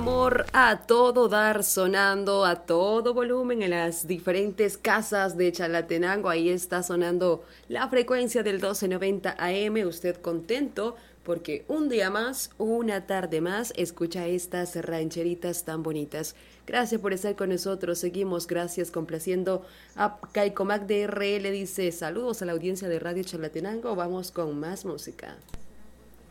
amor a todo dar, sonando a todo volumen en las diferentes casas de Chalatenango. Ahí está sonando la frecuencia del 1290 AM. Usted contento porque un día más, una tarde más, escucha estas rancheritas tan bonitas. Gracias por estar con nosotros. Seguimos, gracias, complaciendo a Caicomac de RL. Dice, saludos a la audiencia de Radio Chalatenango. Vamos con más música.